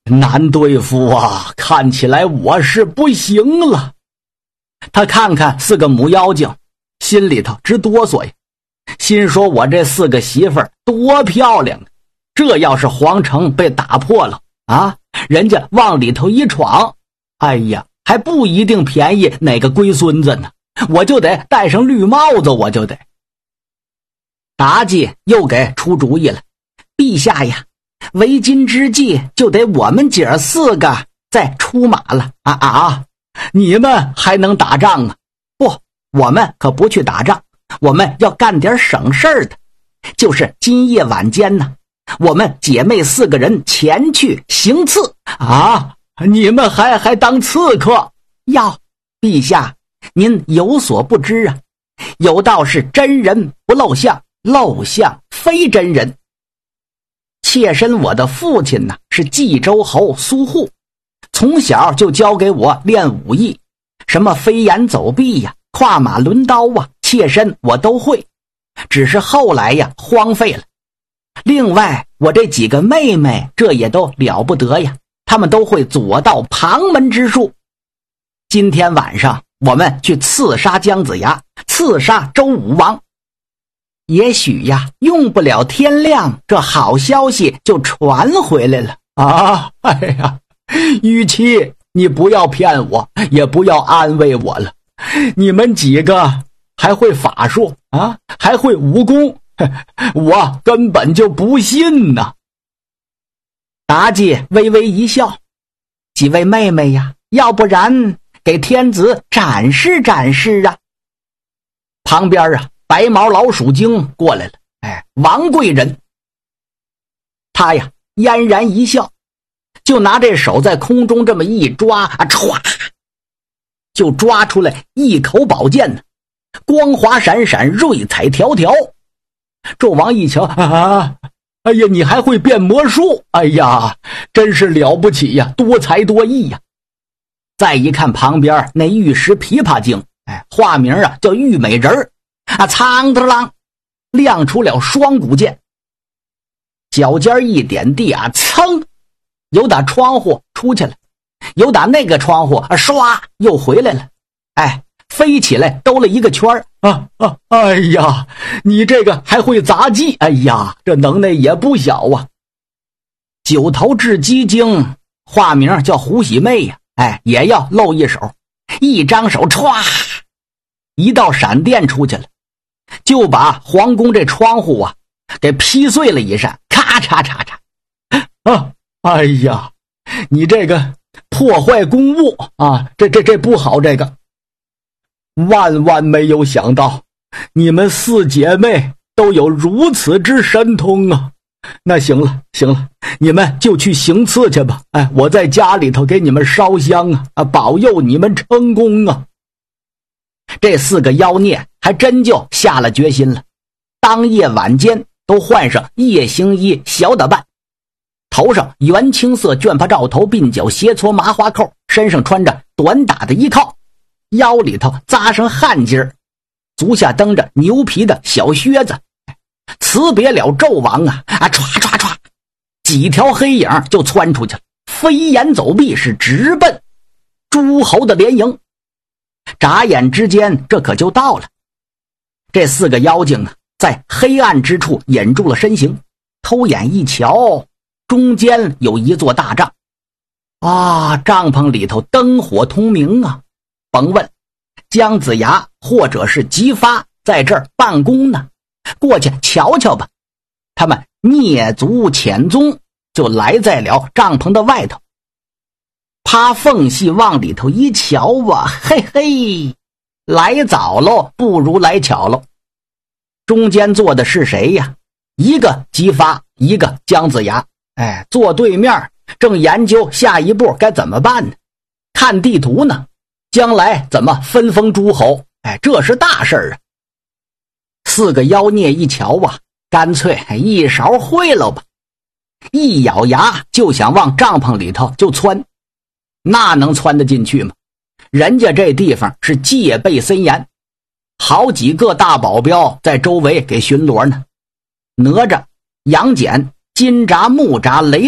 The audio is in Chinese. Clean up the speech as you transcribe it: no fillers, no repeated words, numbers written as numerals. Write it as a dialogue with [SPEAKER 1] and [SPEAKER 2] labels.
[SPEAKER 1] 难对付啊，看起来我是不行了。他看看4个母妖精，心里头直哆嗦呀，心说我这4个媳妇儿多漂亮啊，这要是皇城被打破了啊，人家往里头一闯，哎呀，还不一定便宜哪个龟孙子呢，我就得戴上绿帽子，我就得。妲己又给出主意了，陛下呀，为今之计就得我们姐儿4个再出马了你们还能打仗啊？不，我们可不去打仗，我们要干点省事儿的，就是今夜晚间呢，我们姐妹4个人前去行刺啊！你们还当刺客？要，陛下，您有所不知啊，有道是真人不露相，露相非真人。妾身我的父亲呢是冀州侯苏护，从小就教给我练武艺，什么飞檐走壁呀、跨马抡刀啊，妾身我都会，只是后来呀荒废了。另外我这几个妹妹这也都了不得呀，她们都会左道旁门之术。今天晚上我们去刺杀姜子牙，刺杀周武王，也许呀用不了天亮，这好消息就传回来了啊！哎呀，与其你不要骗我，也不要安慰我了，你们几个还会法术啊，还会武功，我根本就不信呐。妲己微微一笑，几位妹妹呀，要不然给天子展示展示啊。旁边啊白毛老鼠精过来了，王贵人，他呀嫣然一笑，就拿这手在空中这么一抓歘，就抓出来一口宝剑呢，光华闪闪，瑞彩迢迢。纣王一瞧哎呀，你还会变魔术，哎呀，真是了不起呀，多才多艺呀。再一看旁边那玉石琵琶精，化名啊叫玉美人苍的啷亮出了双股剑，脚尖一点地噌，有打窗户出去了，有打那个窗户唰又回来了，飞起来兜了一个圈哎呀，你这个还会杂技，哎呀，这能耐也不小啊。九头雉鸡精，化名叫胡喜妹呀，也要露一手，一张手歘，一道闪电出去了，就把皇宫这窗户给劈碎了一扇，咔嚓嚓嚓。哎呀，你这个破坏公务这不好，这个万万没有想到你们4姐妹都有如此之神通啊。那行了，你们就去行刺去吧，我在家里头给你们烧香保佑你们成功啊。这4个妖孽还真就下了决心了，当夜晚间都换上夜行衣小打扮，头上原青色绢帕罩头，鬓角斜搓麻花扣，身上穿着短打的衣靠，腰里头扎上汗巾，足下蹬着牛皮的小靴子，辞别了纣王歘歘歘，几条黑影就窜出去了，飞檐走壁，是直奔诸侯的连营。眨眼之间这可就到了。这4个妖精在黑暗之处掩住了身形，偷眼一瞧，中间有一座大帐帐篷里头灯火通明啊，甭问，姜子牙或者是姬发在这儿办公呢，过去瞧瞧吧。他们蹑足潜踪，就来在了帐篷的外头，趴缝隙往里头一瞧嘿嘿，来早喽不如来巧喽。中间坐的是谁呀？一个姬发，一个姜子牙，坐对面正研究下一步该怎么办呢，看地图呢，将来怎么分封诸侯，这是大事儿啊。4个妖孽一瞧干脆一勺烩了吧，一咬牙就想往帐篷里头就窜，那能窜得进去吗？人家这地方是戒备森严，好几个大保镖在周围给巡逻呢，哪吒、杨戬、金吒、木吒、雷